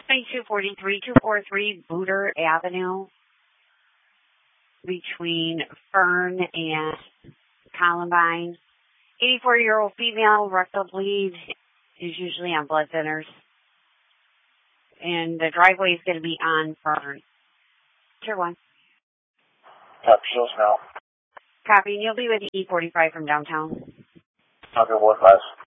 243 Booter Avenue between Fern and Columbine. 84-year-old female, rectal bleed is usually on blood thinners. And the driveway is going to be on Fern. Sure one. Copy, shows now. Copy, and you'll be with E45 from downtown. Okay, what class?